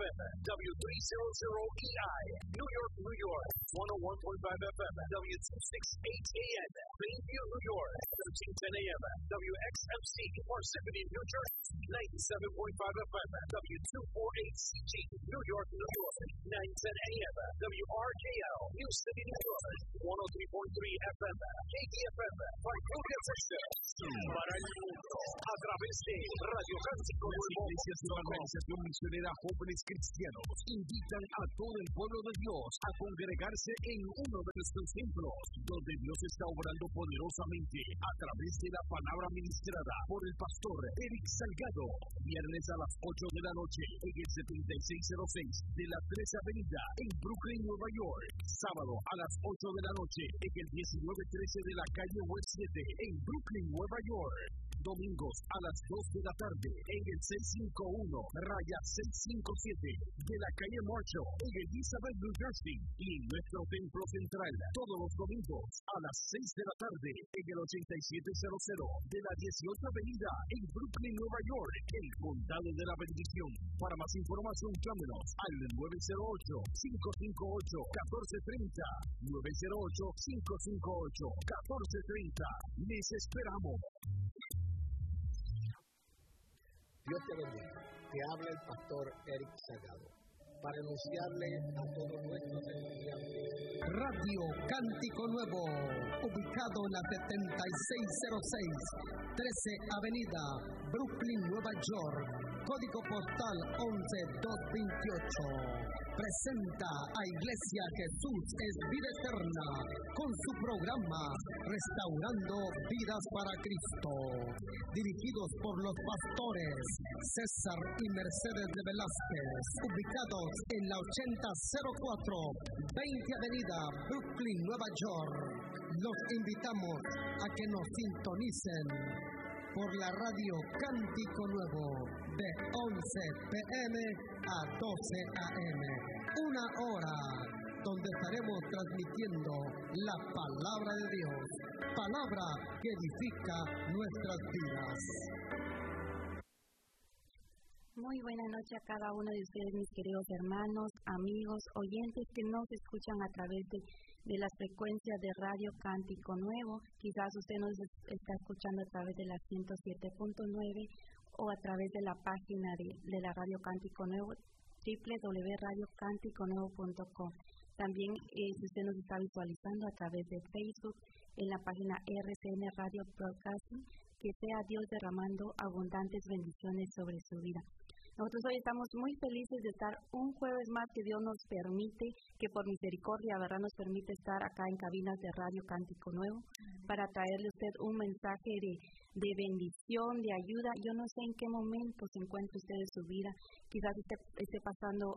FM, W300EI, New York, New York, 101.5 FM, W268AN, Plainview, New York, 1310 AM, WXMC, Parsippany, New Jersey, 97.5 FM, W248CG, New York, New York, 910 AM, WRKL, New City, New York, 103.3 FM, KDFM, Vancouver, Texas, para el mundo, a través de Radio Cántico Nuevo. Las iglesias de la Organización Misionera Jóvenes Cristianos invitan a todo el pueblo de Dios a congregarse en uno de nuestros templos, donde Dios está obrando poderosamente a través de la palabra ministrada por el pastor Eric Salgado. Viernes a las 8 de la noche en el 7606 de la 13 Avenida en Brooklyn, Nueva York. Sábado a las 8 de la noche en el 1913 de la calle West 7 en Brooklyn, Nueva York. Domingos a las 2 de la tarde en el 651-657 de la calle Marshall en Elizabeth, New Jersey, y en nuestro templo central todos los domingos a las 6 de la tarde en el 8700 de la 18 Avenida en Brooklyn, Nueva York, el Condado de la Bendición. Para más información, llámenos al 908-558-1430, 908-558-1430. Les esperamos. Dios te bendiga. Te habla el pastor Eric Salgado para anunciarle a todos nuestros estudiantes. Radio Cántico Nuevo, ubicado en la 7606 13 Avenida, Brooklyn, Nueva York, código postal 11228. Presenta a Iglesia Jesús es Vida Eterna con su programa Restaurando Vidas para Cristo, dirigidos por los pastores César y Mercedes de Velázquez, ubicados en la 8004 20 Avenida, Brooklyn, Nueva York. Los invitamos a que nos sintonicen por la radio Cántico Nuevo de 11 p.m. a 12 a.m. Una hora donde estaremos transmitiendo la palabra de Dios, palabra que edifica nuestras vidas. Muy buena noche a cada uno de ustedes, mis queridos hermanos, amigos, oyentes que nos escuchan a través de las frecuencias de Radio Cántico Nuevo. Quizás usted nos está escuchando a través de la 107.9 o a través de la página de la Radio Cántico Nuevo, www.radiocánticonuevo.com. También si usted nos está visualizando a través de Facebook, en la página RCN Radio Broadcasting, que sea Dios derramando abundantes bendiciones sobre su vida. Nosotros hoy estamos muy felices de estar un jueves más que Dios nos permite, que por misericordia, ¿verdad?, nos permite estar acá en cabinas de Radio Cántico Nuevo para traerle a usted un mensaje de bendición, de ayuda. Yo no sé en qué momento se encuentra usted en su vida, quizás esté pasando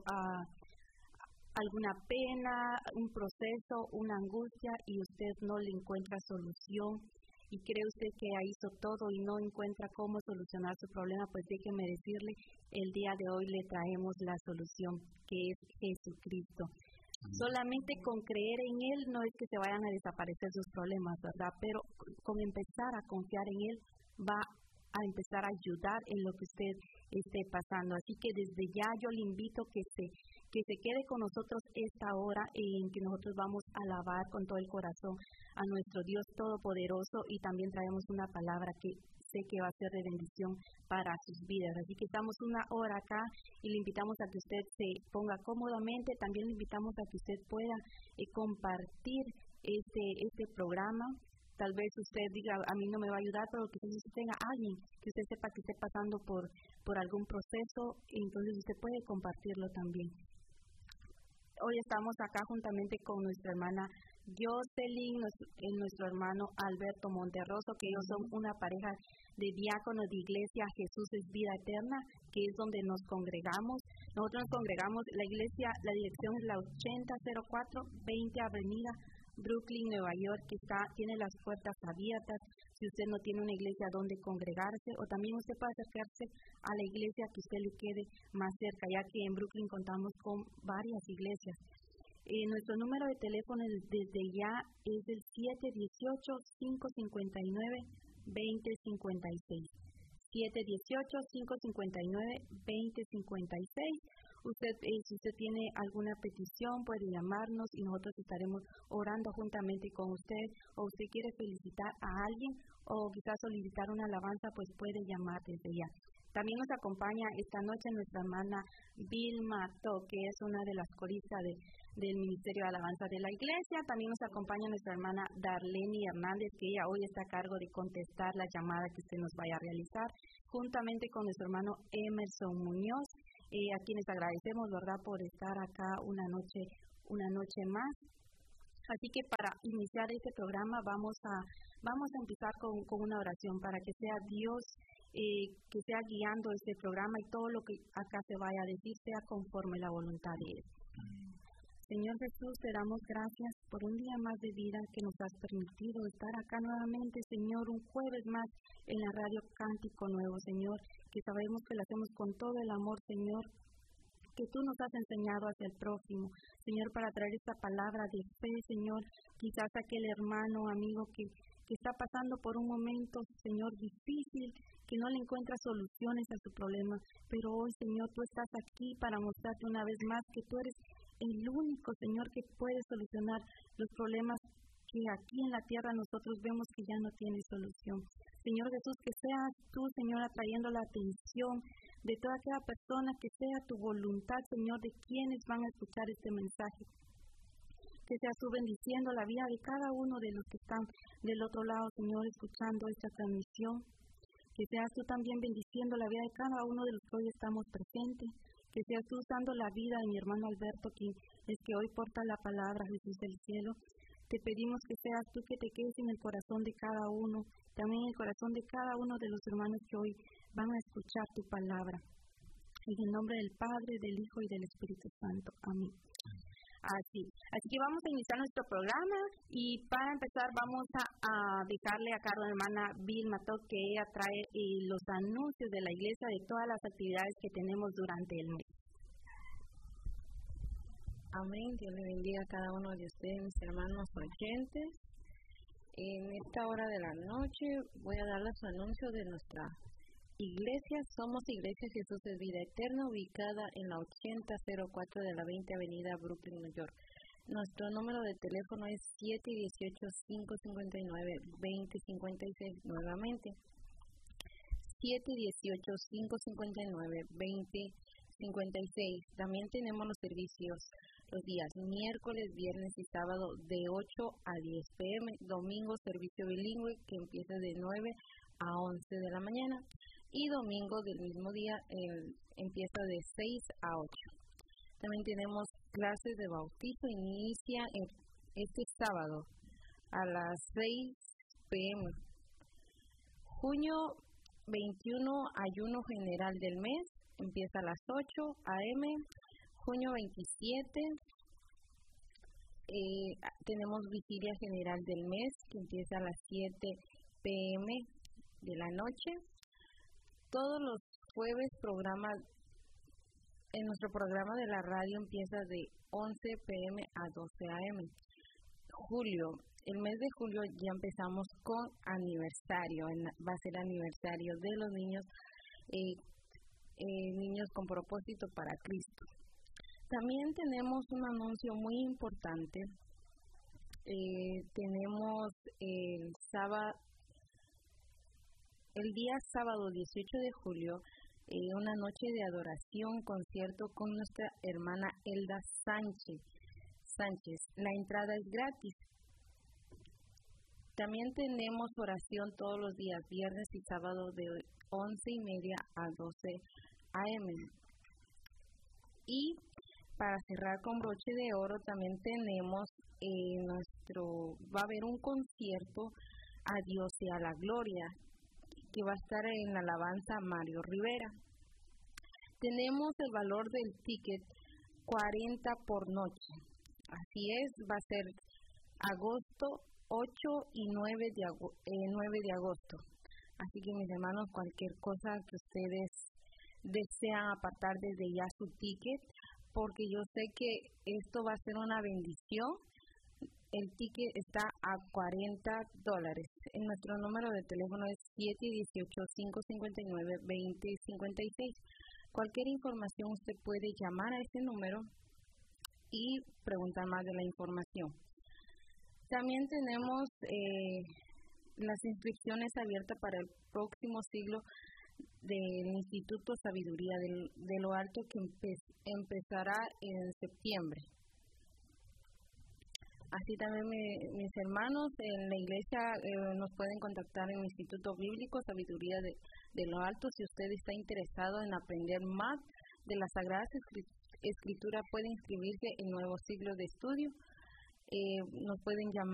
alguna pena, un proceso, una angustia y usted no le encuentra solución. Y cree usted que ya hizo todo y no encuentra cómo solucionar su problema, pues déjeme decirle, el día de hoy le traemos la solución, que es Jesucristo. Solamente con creer en Él no es que se vayan a desaparecer sus problemas, ¿verdad? Pero con empezar a confiar en Él va a empezar a ayudar en lo que usted esté pasando. Así que desde ya yo le invito que se quede con nosotros esta hora en que nosotros vamos a alabar con todo el corazón a nuestro Dios Todopoderoso, y también traemos una palabra que sé que va a ser de bendición para sus vidas. Así que estamos una hora acá y le invitamos a que usted se ponga cómodamente. También le invitamos a que usted pueda compartir este programa. Tal vez usted diga, a mí no me va a ayudar, pero quizás usted tenga a alguien que usted sepa que esté pasando por algún proceso, y entonces usted puede compartirlo también. Hoy estamos acá juntamente con nuestra hermana Jocelyn, nuestro hermano Alberto Monterroso, que ellos son una pareja de diáconos de Iglesia Jesús es Vida Eterna, que es donde nos congregamos. Nosotros nos congregamos, la iglesia, la dirección es la 8004 20 Avenida, Brooklyn, Nueva York, que tiene las puertas abiertas. Si usted no tiene una iglesia donde congregarse, o también usted puede acercarse a la iglesia que usted le quede más cerca, ya que en Brooklyn contamos con varias iglesias. Nuestro número de teléfono desde ya es el 718-559-2056. 718-559-2056. Usted, si usted tiene alguna petición, puede llamarnos y nosotros estaremos orando juntamente con usted. O usted quiere felicitar a alguien o quizás solicitar una alabanza, pues puede llamar desde ya. También nos acompaña esta noche nuestra hermana Vilma To, que es una de las coristas del Ministerio de Alabanza de la Iglesia. También nos acompaña nuestra hermana Darlene Hernández, que ella hoy está a cargo de contestar la llamada que usted nos vaya a realizar, juntamente con nuestro hermano Emerson Muñoz, a quienes agradecemos, ¿verdad?, por estar acá una noche más. Así que para iniciar este programa vamos a empezar con una oración para que sea Dios que sea guiando este programa y todo lo que acá se vaya a decir sea conforme la voluntad de Él. Señor Jesús, te damos gracias por un día más de vida que nos has permitido estar acá nuevamente, Señor, un jueves más en la radio Cántico Nuevo, Señor, que sabemos que lo hacemos con todo el amor, Señor, que tú nos has enseñado hacia el prójimo, Señor, para traer esta palabra de fe, Señor, quizás aquel hermano, amigo que está pasando por un momento, Señor, difícil, que no le encuentra soluciones a su problema, pero hoy, Señor, tú estás aquí para mostrarte una vez más que tú eres el único, Señor, que puede solucionar los problemas que aquí en la tierra nosotros vemos que ya no tiene solución. Señor Jesús, que seas tú, Señor, atrayendo la atención de toda aquella persona, que sea tu voluntad, Señor, de quienes van a escuchar este mensaje. Que seas tú bendiciendo la vida de cada uno de los que están del otro lado, Señor, escuchando esta transmisión. Que seas tú también bendiciendo la vida de cada uno de los que hoy estamos presentes. Que seas tú usando la vida de mi hermano Alberto, que es que hoy porta la palabra, Jesús del cielo. Te pedimos que seas tú que te quedes en el corazón de cada uno, también en el corazón de cada uno de los hermanos que hoy van a escuchar tu palabra. En el nombre del Padre, del Hijo y del Espíritu Santo. Amén. Así que vamos a iniciar nuestro programa y para empezar vamos a dejarle a cargo a la hermana Vilma To, que ella trae los anuncios de la iglesia de todas las actividades que tenemos durante el mes. Amén. Dios le bendiga a cada uno de ustedes, mis hermanos oyentes. En esta hora de la noche voy a dar los anuncios de nuestra iglesia. Somos Iglesia Jesús de Vida Eterna, ubicada en la 8004 de la 20 Avenida Brooklyn, New York. Nuestro número de teléfono es 718-559-2056. Nuevamente, 718-559-2056. También tenemos los servicios los días miércoles, viernes y sábado de 8 a 10 p.m. Domingo, servicio bilingüe que empieza de 9 a 11 de la mañana. Y domingo del mismo día empieza de 6 a 8. También tenemos clases de bautizo, inicia este sábado a las 6 p.m. Junio 21, ayuno general del mes, empieza a las 8 a.m. Junio 27, tenemos vigilia general del mes, que empieza a las 7 p.m. de la noche. Todos los jueves en nuestro programa de la radio empieza de 11 p.m. a 12 a.m. Julio, el mes de julio ya empezamos con aniversario, va a ser aniversario de los niños, niños con propósito para Cristo. También tenemos un anuncio muy importante. Tenemos el día sábado 18 de julio, una noche de adoración, concierto con nuestra hermana Elda Sánchez. La entrada es gratis. También tenemos oración todos los días, viernes y sábado de 11:30 a 12 a.m. Y para cerrar con broche de oro, también tenemos va a haber un concierto a Dios sea la gloria, que va a estar en la alabanza Mario Rivera. Tenemos el valor del ticket 40 por noche. Así es, va a ser agosto 8 y 9 de agosto. Así que mis hermanos, cualquier cosa que ustedes desean apartar desde ya su ticket, porque yo sé que esto va a ser una bendición. El ticket está a $40. Nuestro número de teléfono es 718-559-2056. Cualquier información usted puede llamar a ese número y preguntar más de la información. También tenemos las inscripciones abiertas para el próximo siglo del Instituto Sabiduría de lo Alto, que empezará en septiembre. Así también mis hermanos en la iglesia nos pueden contactar en el Instituto Bíblico Sabiduría de lo Alto. Si usted está interesado en aprender más de las Sagradas Escrituras, puede inscribirse en nuevo ciclo de estudio. Nos pueden llamar